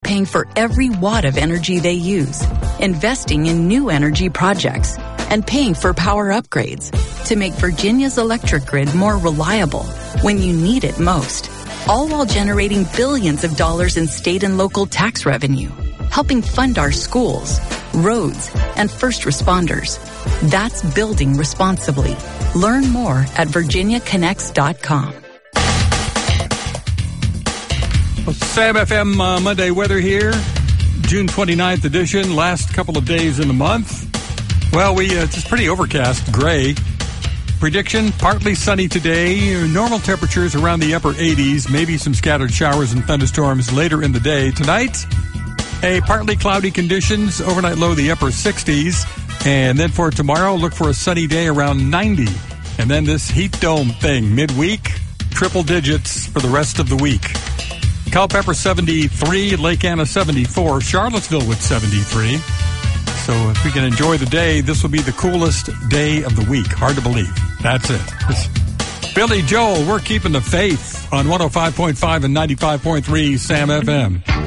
paying for every watt of energy they use, investing in new energy projects, and paying for power upgrades to make Virginia's electric grid more reliable when you need it most, all while generating billions of dollars in state and local tax revenue, helping fund our schools, roads, and first responders. That's building responsibly. Learn more at virginiaconnects.com. Sam FM Monday weather here, June 29th edition, last couple of days in the month. Well, it's pretty overcast, gray. Prediction, partly sunny today, normal temperatures around the upper 80s, maybe some scattered showers and thunderstorms later in the day. Tonight, partly cloudy conditions, overnight low the upper 60s, and then for tomorrow, look for a sunny day around 90. And then this heat dome thing, midweek, triple digits for the rest of the week. Culpeper 73, Lake Anna 74, Charlottesville with 73. So if we can enjoy the day, this will be the coolest day of the week. Hard to believe. That's it. Billy Joel, we're keeping the faith on 105.5 and 95.3 Sam FM.